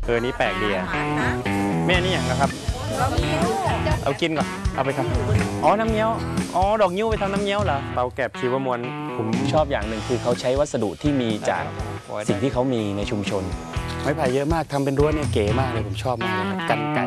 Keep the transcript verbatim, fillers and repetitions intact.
อนี่แปลกดีอะแม่นี่อย่างนะครับเอากินก่อนเอาไปครับอ๋อน้ำเงี้ยวอ๋อดอกนิ้วไปทำน้ำเงี้ยวเหรอเตาแกบชีวมวลผมชอบอย่างหนึ่งคือเขาใช้วัสดุที่มีจากสิ่งที่เขามีในชุมชนไม้ไผ่เยอะมากทำเป็นรั้วเนี่ยเก๋มากเลยผมชอบมากเลยกันไก่